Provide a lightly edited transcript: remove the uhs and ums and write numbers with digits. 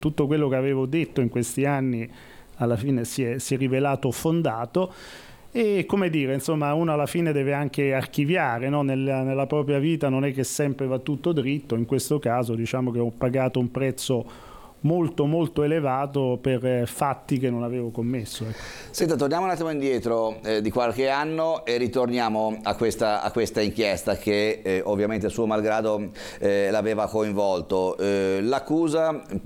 tutto quello che avevo detto in questi anni alla fine si è rivelato fondato. E come dire, insomma, uno alla fine deve anche archiviare, no? Nella propria vita non è che sempre va tutto dritto. In questo caso diciamo che ho pagato un prezzo molto molto elevato per fatti che non avevo commesso. Senta, torniamo un attimo indietro di qualche anno e ritorniamo a questa inchiesta che ovviamente suo malgrado l'aveva coinvolto. L'accusa